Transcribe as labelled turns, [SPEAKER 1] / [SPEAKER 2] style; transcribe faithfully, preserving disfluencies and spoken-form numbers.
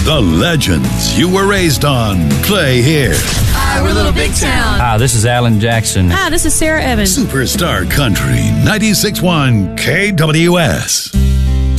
[SPEAKER 1] The legends you were raised on play here.
[SPEAKER 2] Hi, we're Little Big Town.
[SPEAKER 3] Hi, this is Alan Jackson.
[SPEAKER 4] Hi, this is Sarah Evans.
[SPEAKER 1] Superstar Country ninety-six point one K W S.